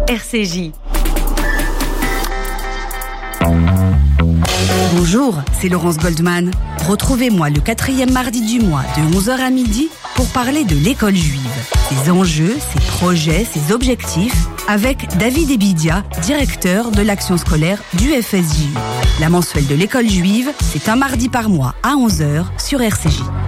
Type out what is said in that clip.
RCJ. Bonjour, c'est Laurence Goldman. Retrouvez-moi le 4e mardi du mois de 11h à midi pour parler de l'école juive, ses enjeux, ses projets, ses objectifs, avec David Ebidia, directeur de l'action scolaire du FSJU. La mensuelle de l'école juive, c'est un mardi par mois à 11h sur RCJ.